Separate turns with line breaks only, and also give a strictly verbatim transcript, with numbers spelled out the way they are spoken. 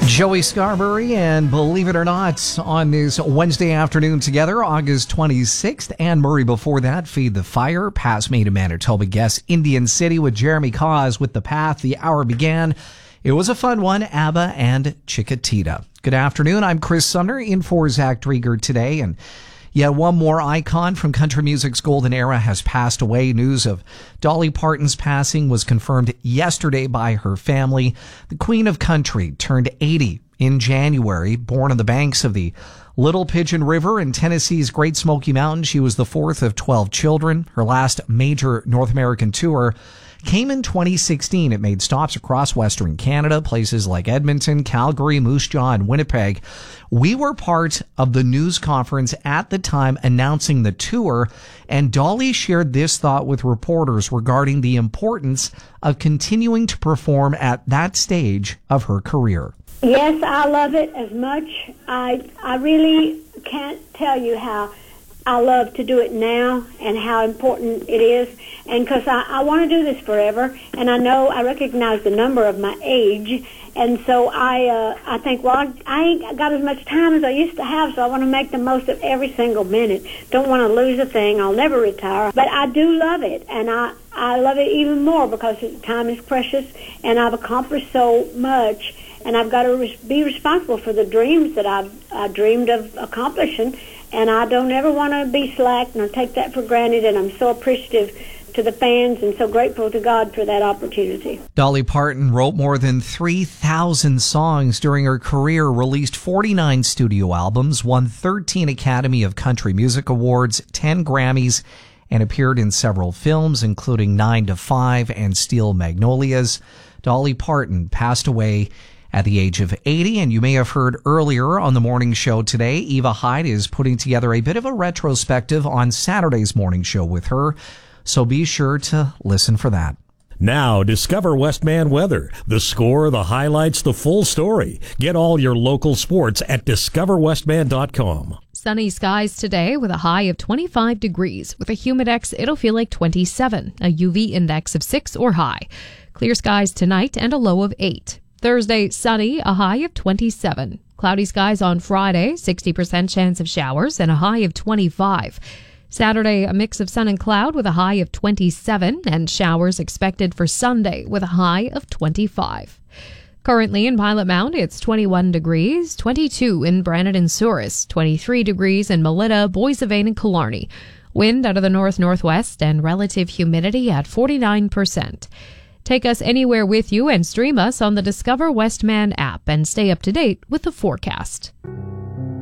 Joey Scarberry and Believe It or Not on this Wednesday afternoon together, August twenty-sixth. Anne Murray before that, Feed the Fire. Past me to Manitoba Guess, Indian City with Jeremy Cause with The Path. The hour began. It was a fun one, ABBA and Chiquitita. Good afternoon. I'm Chris Sumner in for Zach Drieger today, and yet one more icon from country music's golden era has passed away. News of Dolly Parton's passing was confirmed yesterday by her family. The Queen of Country turned eighty in January, born on the banks of the Little Pigeon River in Tennessee's Great Smoky Mountains. She was the fourth of twelve children. Her last major North American tour came in twenty sixteen. It made stops across Western Canada, places like Edmonton, Calgary, Moose Jaw, and Winnipeg. We were part of the news conference at the time announcing the tour, and Dolly shared this thought with reporters regarding the importance of continuing to perform at that stage of her career.
Yes, I love it as much. I I really can't tell you how I love to do it now and how important it is. And because I, I want to do this forever, and I know I recognize the number of my age, and so I uh, I think, well, I, I ain't got as much time as I used to have, so I want to make the most of every single minute. Don't want to lose a thing. I'll never retire. But I do love it, and I, I love it even more because time is precious, and I've accomplished so much, and I've got to res- be responsible for the dreams that I've I dreamed of accomplishing. And I don't ever want to be slack, and I take that for granted, and I'm so appreciative to the fans and so grateful to God for that opportunity.
Dolly Parton wrote more than three thousand songs during her career, released forty-nine studio albums, won thirteen Academy of Country Music Awards, ten Grammys, and appeared in several films, including Nine to Five and Steel Magnolias. Dolly Parton passed away at the age of eighty, and you may have heard earlier on the morning show today, Eva Hyde is putting together a bit of a retrospective on Saturday's morning show with her, so be sure to listen for that.
Now, discover Westman Weather. The score, the highlights, the full story. Get all your local sports at discover westman dot com.
Sunny skies today with a high of twenty-five degrees. With a humidex, it'll feel like twenty-seven, a U V index of six or high. Clear skies tonight and a low of eight. Thursday, sunny, a high of twenty-seven. Cloudy skies on Friday, sixty percent chance of showers and a high of twenty-five. Saturday, a mix of sun and cloud with a high of twenty-seven, and showers expected for Sunday with a high of twenty-five. Currently in Pilot Mound, it's twenty-one degrees, twenty-two in Brandon and Souris, twenty-three degrees in Melita, Boissevain, and Killarney. Wind out of the north-northwest and relative humidity at forty-nine percent. Take us anywhere with you and stream us on the Discover Westman app and stay up to date with the forecast.